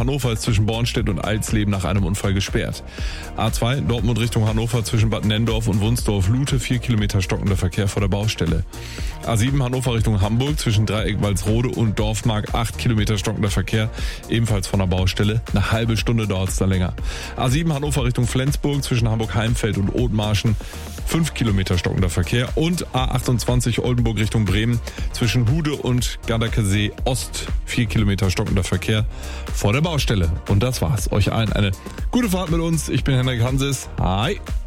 Hannover ist zwischen Bornstedt und Alsleben nach einem Unfall gesperrt. A2 Dortmund Richtung Hannover zwischen Bad Nenndorf und Wunsdorf-Lute 4 Kilometer stockender Verkehr vor der Baustelle. A7 Hannover Richtung Hamburg zwischen Dreieck Walsrode und Dorfmark 8 Kilometer stockender Verkehr, ebenfalls von der Baustelle. Eine halbe Stunde dauert es da länger. A7 Hannover Richtung Flensburg zwischen Hamburg-Heimfeld und Othmarschen 5 Kilometer stockender Verkehr und A28 Oldenburg Richtung Bremen zwischen Hude und Gardakesee Ost 4 Kilometer stockender Verkehr vor der Baustelle. Und das war's. Euch allen eine gute Fahrt mit uns. Ich bin Henrik Hanses. Hi.